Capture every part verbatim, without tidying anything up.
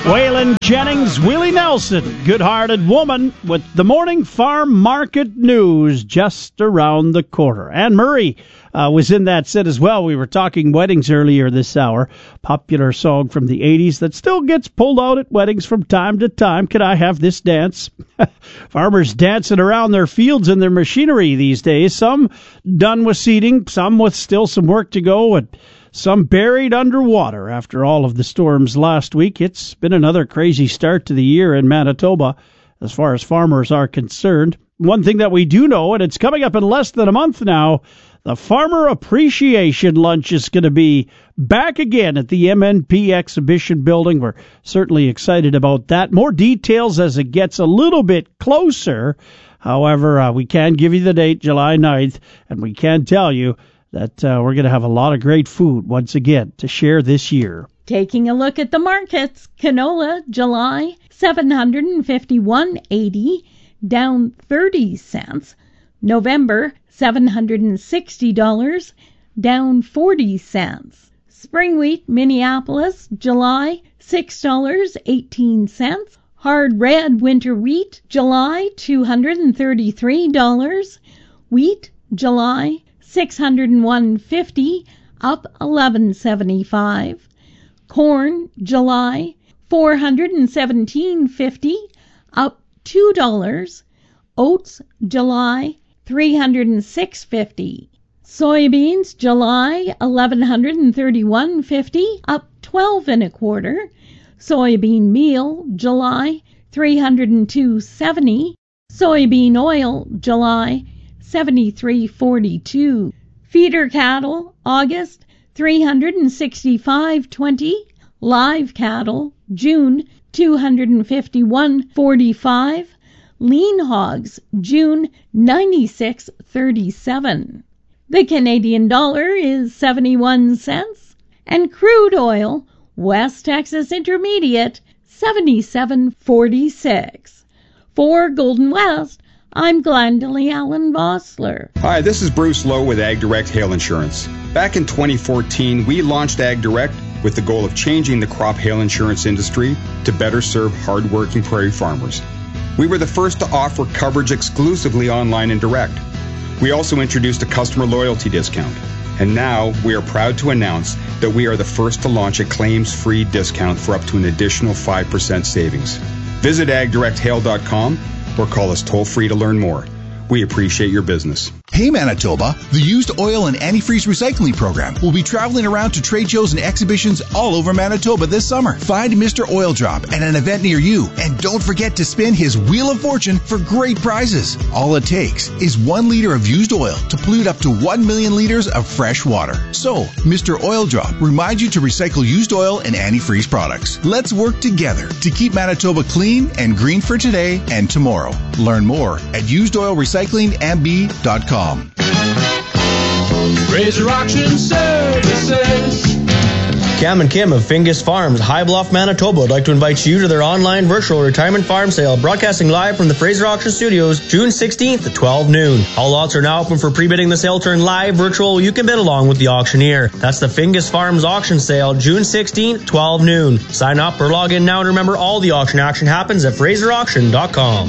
Waylon Jennings, Willie Nelson, good-hearted woman with the morning farm market news just around the corner. Anne Murray uh, was in that set as well. We were talking weddings earlier this hour. Popular song from the eighties that still gets pulled out at weddings from time to time. Can I have this dance? Farmers dancing around their fields and their machinery these days. Some done with seeding, some with still some work to go, and some buried underwater after all of the storms last week. It's been another crazy start to the year in Manitoba as far as farmers are concerned. One thing that we do know, and it's coming up in less than a month now, the Farmer Appreciation Lunch is going to be back again at the M N P Exhibition Building. We're certainly excited about that. More details as it gets a little bit closer. However, uh, we can give you the date, July ninth, and we can tell you that uh, we're going to have a lot of great food once again to share this year. Taking a look at the markets, canola, July, seven hundred fifty-one dollars and eighty cents, down thirty cents. November, seven hundred sixty dollars, down forty cents. Spring wheat, Minneapolis, July, six dollars and eighteen cents. Hard red winter wheat, July, two hundred thirty-three dollars. Wheat, July, six hundred one dollars and fifty cents, up eleven seventy-five. Corn, July, four hundred seventeen dollars and fifty cents, up two dollars. Oats, July, three hundred six dollars and fifty cents. Soybeans, July, eleven thirty-one dollars and fifty cents, up twelve and a quarter. Soybean meal, July, three hundred two dollars and seventy cents. Soybean oil, July, seventy-three forty-two. Feeder cattle, August, three hundred sixty-five twenty. Live cattle, June, two hundred fifty-one forty-five. Lean hogs, June, ninety-six thirty-seven. The Canadian dollar is seventy-one cents, and crude oil, West Texas Intermediate, seventy-seven forty-six. For Golden West, I'm Glendalee Allen Vossler. Hi, this is Bruce Lowe with AgDirect Hail Insurance. Back in twenty fourteen, we launched AgDirect with the goal of changing the crop hail insurance industry to better serve hardworking prairie farmers. We were the first to offer coverage exclusively online and direct. We also introduced a customer loyalty discount. And now we are proud to announce that we are the first to launch a claims-free discount for up to an additional five percent savings. Visit ag direct hail dot com or call us toll-free to learn more. We appreciate your business. Hey Manitoba, the Used Oil and Antifreeze Recycling Program will be traveling around to trade shows and exhibitions all over Manitoba this summer. Find Mister Oil Drop at an event near you, and don't forget to spin his Wheel of Fortune for great prizes. All it takes is one liter of used oil to pollute up to one million liters of fresh water. So, Mister Oil Drop reminds you to recycle used oil and antifreeze products. Let's work together to keep Manitoba clean and green for today and tomorrow. Learn more at used oil recycling m b dot com. Fraser Auction Services. Cam and Kim of Fingus Farms, High Bluff, Manitoba would like to invite you to their online virtual retirement farm sale, broadcasting live from the Fraser Auction Studios, June sixteenth at twelve noon. All lots are now open for pre-bidding. The sale turned live virtual. You can bid along with the auctioneer. That's the Fingus Farms auction sale, June sixteenth, twelve noon. Sign up or log in now, and remember, all the auction action happens at fraser auction dot com.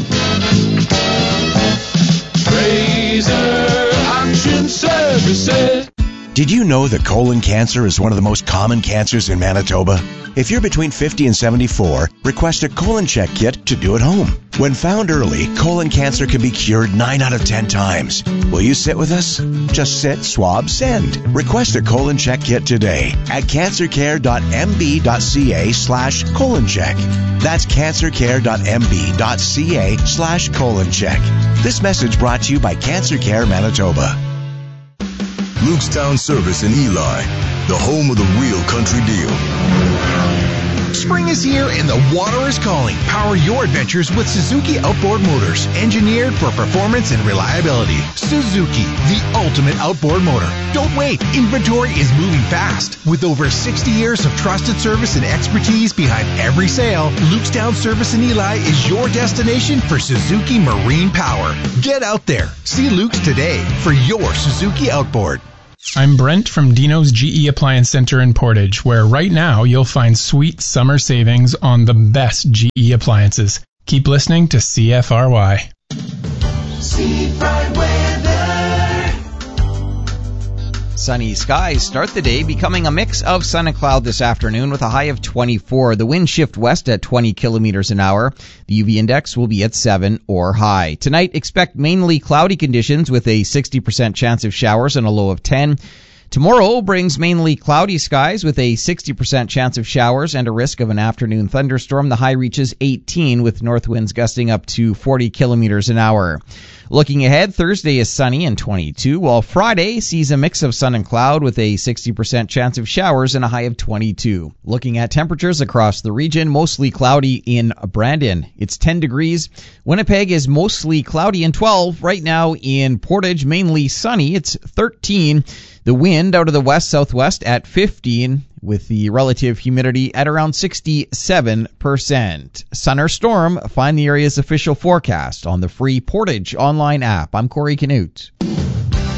Fraser Auction Services. Did you know that colon cancer is one of the most common cancers in Manitoba? If you're between fifty and seventy-four, request a colon check kit to do at home. When found early, colon cancer can be cured nine out of ten times. Will you sit with us? Just sit, swab, send. Request a colon check kit today at cancercare dot m b dot c a slash colon check. That's cancercare dot m b dot c a slash colon check. This message brought to you by Cancer Care Manitoba. Lukestown Service in Eli, the home of the real country deal. Spring is here and the water is calling. Power your adventures with Suzuki Outboard Motors, engineered for performance and reliability. Suzuki, the ultimate outboard motor. Don't wait. Inventory is moving fast. With over sixty years of trusted service and expertise behind every sale, Lukestown Service in Eli is your destination for Suzuki Marine Power. Get out there. See Luke's today for your Suzuki Outboard. I'm Brent from Dino's G E Appliance Center in Portage, where right now you'll find sweet summer savings on the best G E appliances. Keep listening to C F R Y. Seafront weather. Sunny skies start the day, becoming a mix of sun and cloud this afternoon with a high of twenty-four. The wind shift west at twenty kilometers an hour. The U V index will be at seven or high. Tonight, expect mainly cloudy conditions with a sixty percent chance of showers and a low of ten. Tomorrow brings mainly cloudy skies with a sixty percent chance of showers and a risk of an afternoon thunderstorm. The high reaches eighteen with north winds gusting up to forty kilometers an hour. Looking ahead, Thursday is sunny and twenty-two, while Friday sees a mix of sun and cloud with a sixty percent chance of showers and a high of twenty-two. Looking at temperatures across the region, mostly cloudy in Brandon. It's ten degrees. Winnipeg is mostly cloudy and twelve. Right now in Portage, mainly sunny. It's thirteen. The wind out of the west-southwest at fifteen, with the relative humidity at around sixty-seven percent. Sun or storm, find the area's official forecast on the free Portage online app. I'm Corey Canute.